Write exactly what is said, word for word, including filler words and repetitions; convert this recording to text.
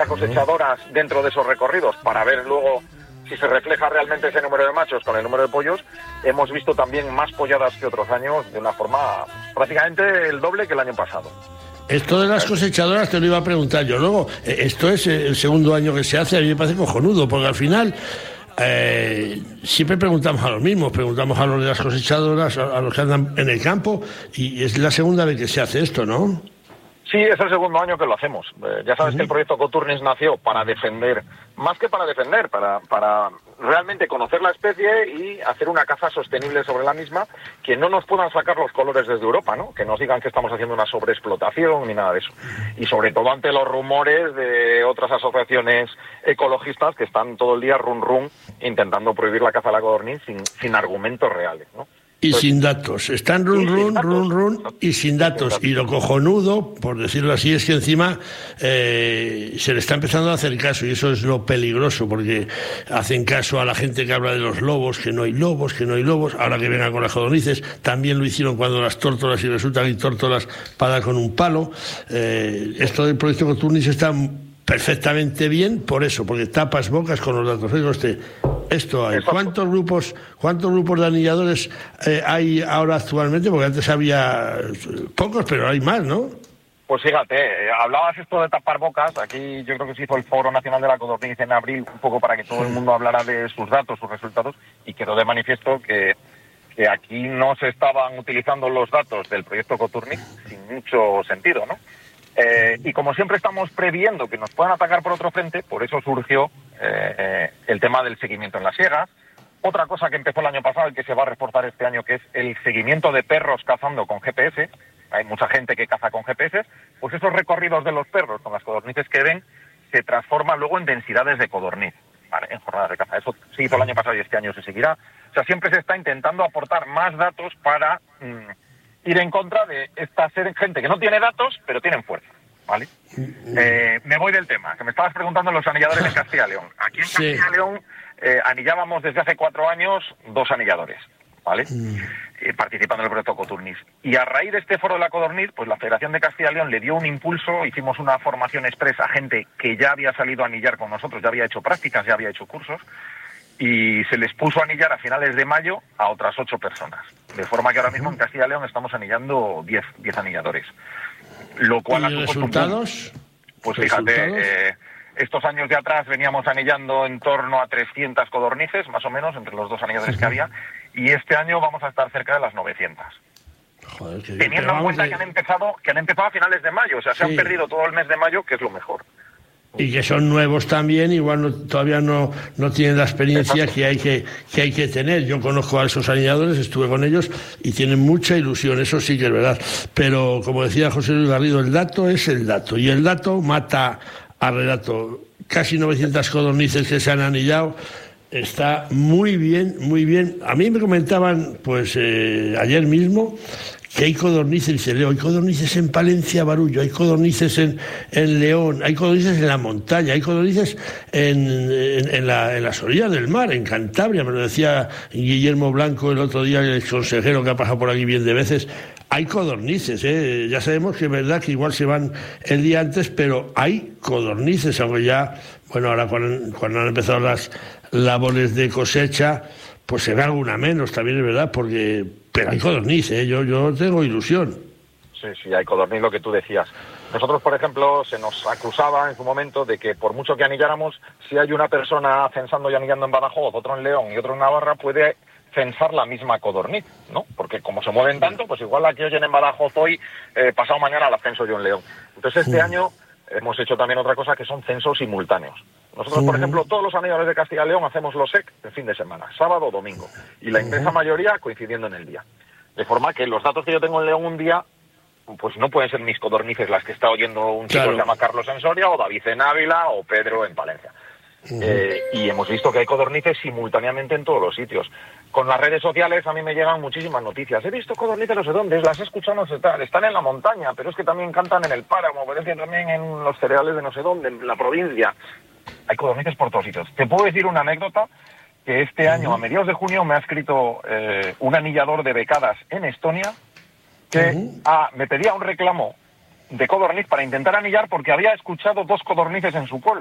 cosechadoras dentro de esos recorridos para ver luego si se refleja realmente ese número de machos con el número de pollos. Hemos visto también más polladas que otros años de una forma prácticamente el doble que el año pasado. Esto de las cosechadoras te lo iba a preguntar yo luego. Esto es el segundo año que se hace, a mí me parece cojonudo, porque al final eh, siempre preguntamos a los mismos, preguntamos a los de las cosechadoras, a, a los que andan en el campo, y es la segunda vez que se hace esto, ¿no? Sí, es el segundo año que lo hacemos. Eh, ya sabes uh-huh. que el proyecto Coturnis nació para defender, más que para defender, para, para realmente conocer la especie y hacer una caza sostenible sobre la misma, que no nos puedan sacar los colores desde Europa, ¿no? Que nos digan que estamos haciendo una sobreexplotación ni nada de eso. Y sobre todo ante los rumores de otras asociaciones ecologistas que están todo el día run run intentando prohibir la caza de la codorniz sin, sin argumentos reales, ¿no? Y pues, sin datos. Están run, run, run, run y sin datos. Y lo cojonudo, por decirlo así, es que encima eh, se le está empezando a hacer caso, y eso es lo peligroso, porque hacen caso a la gente que habla de los lobos, que no hay lobos, que no hay lobos. Ahora que vengan con las codornices, también lo hicieron cuando las tórtolas, y resulta que hay tórtolas para dar con un palo. Eh, esto del proyecto Coturnis está perfectamente bien por eso, porque tapas bocas con los datos. Oiga usted, esto hay. ¿Cuántos grupos, cuántos grupos de anilladores eh, hay ahora actualmente? Porque antes había pocos, pero hay más, ¿no? Pues fíjate, eh, hablabas esto de tapar bocas. Aquí yo creo que se hizo el Foro Nacional de la Codorniz en abril, un poco para que todo el mundo hablara de sus datos, sus resultados, y quedó de manifiesto que, que aquí no se estaban utilizando los datos del proyecto Coturnis sin mucho sentido, ¿no? Eh, y como siempre estamos previendo que nos puedan atacar por otro frente, por eso surgió eh, el tema del seguimiento en las siegas. Otra cosa que empezó el año pasado y que se va a reforzar este año, que es el seguimiento de perros cazando con G P S. Hay mucha gente que caza con G P S. Pues esos recorridos de los perros con las codornices que ven se transforman luego en densidades de codorniz, ¿vale? En jornadas de caza. Eso se hizo el año pasado y este año se seguirá. O sea, siempre se está intentando aportar más datos para Mmm, ir en contra de esta gente que no tiene datos, pero tienen fuerza, ¿vale? Eh, me voy del tema, que me estabas preguntando los anilladores en Castilla y León. Aquí en Castilla y sí. León eh, anillábamos desde hace cuatro años dos anilladores, ¿vale? Mm. Eh, participando en el proyecto Coturnis. Y a raíz de este foro de la codorniz, pues la Federación de Castilla y León le dio un impulso, hicimos una formación expresa a gente que ya había salido a anillar con nosotros, ya había hecho prácticas, ya había hecho cursos, y se les puso a anillar a finales de mayo a otras ocho personas. De forma que ahora mismo en Castilla y León estamos anillando diez anilladores. Lo cual ¿Y ha resultados? Pues fíjate, eh, estos años de atrás veníamos anillando en torno a trescientas codornices, más o menos, entre los dos anilladores que había, y este año vamos a estar cerca de las novecientas. Joder, qué bien. Teniendo en cuenta de... que han empezado que han empezado a finales de mayo, o sea, se sí. han perdido todo el mes de mayo, que es lo mejor. Y que son nuevos también, igual no, todavía no, no tienen la experiencia que hay que, que hay que tener. Yo conozco a esos anilladores, estuve con ellos y tienen mucha ilusión, eso sí que es verdad. Pero como decía José Luis Garrido, el dato es el dato, y el dato mata al relato. Casi novecientas codornices que se han anillado, está muy bien, muy bien. A mí me comentaban, pues eh, ayer mismo, que hay codornices, dice Leo, hay codornices en Palencia, Barullo, hay codornices en, en León, hay codornices en la montaña, hay codornices en, en, en, la, en las orillas del mar, en Cantabria, me lo decía Guillermo Blanco el otro día, el consejero que ha pasado por aquí bien de veces. Hay codornices, ¿eh? Ya sabemos que es verdad que igual se van el día antes, pero hay codornices, aunque ya, bueno, ahora cuando, cuando han empezado las labores de cosecha, pues se ve alguna menos, también es verdad, porque... Pero hay codorniz, ¿eh? Yo, yo tengo ilusión. Sí, sí, hay codorniz, lo que tú decías. Nosotros, por ejemplo, se nos acusaba en su momento de que por mucho que anilláramos, si hay una persona censando y anillando en Badajoz, otro en León y otro en Navarra, puede censar la misma codorniz, ¿no? Porque como se mueven tanto, pues igual la que oyen en Badajoz hoy, eh, pasado mañana la censo yo en León. Entonces este sí. año hemos hecho también otra cosa que son censos simultáneos. Nosotros, por ejemplo, todos los anilladores de Castilla y León hacemos los S E C el fin de semana, sábado o domingo, y la inmensa mayoría coincidiendo en el día. De forma que los datos que yo tengo en León un día, pues no pueden ser mis codornices las que está oyendo un chico claro. que se llama Carlos en Soria, o David en Ávila, o Pedro en Palencia. Uh-huh. Eh, y hemos visto que hay codornices simultáneamente en todos los sitios. Con las redes sociales a mí me llegan muchísimas noticias. He visto codornices no sé dónde, las he escuchado no sé tal, están en la montaña, pero es que también cantan en el páramo, aparecen también en los cereales de no sé dónde, en la provincia. Hay codornices por todos sitios. Te puedo decir una anécdota, que este uh-huh. año, a mediados de junio, me ha escrito eh, un anillador de becadas en Estonia, que uh-huh. ah, me pedía un reclamo de codorniz para intentar anillar porque había escuchado dos codornices en su pueblo.